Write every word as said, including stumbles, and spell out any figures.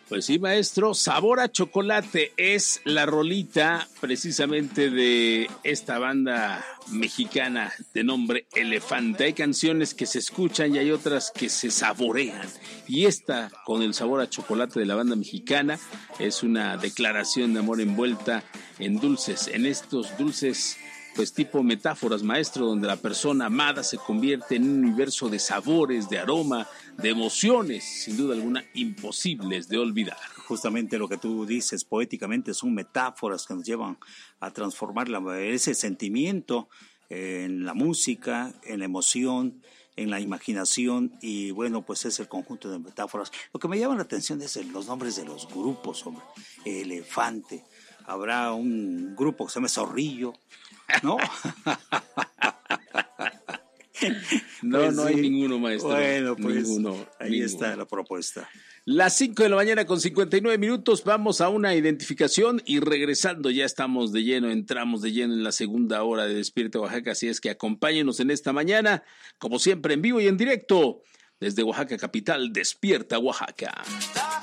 Pues sí, maestro, Sabor a Chocolate es la rolita precisamente de esta banda mexicana de nombre Elefante. Hay canciones que se escuchan y hay otras que se saborean. Y esta, con el sabor a chocolate de la banda mexicana, es una declaración de amor envuelta en dulces, en estos dulces pues tipo metáforas, maestro, donde la persona amada se convierte en un universo de sabores, de aroma, de emociones, sin duda alguna, imposibles de olvidar. Justamente lo que tú dices poéticamente son metáforas que nos llevan a transformar la, ese sentimiento en la música, en la emoción, en la imaginación, y bueno, pues es el conjunto de metáforas. Lo que me llama la atención es el, los nombres de los grupos, hombre. Elefante. Habrá un grupo que se llama Zorrillo, ¿no? No, pues no sí. Hay ninguno, maestro. Bueno, pues ninguno, ahí ninguno. Está la propuesta. Las cinco de la mañana con cincuenta y nueve minutos, vamos a una identificación y regresando ya estamos de lleno, entramos de lleno en la segunda hora de Despierta Oaxaca, así es que acompáñenos en esta mañana, como siempre en vivo y en directo, desde Oaxaca capital, Despierta Oaxaca.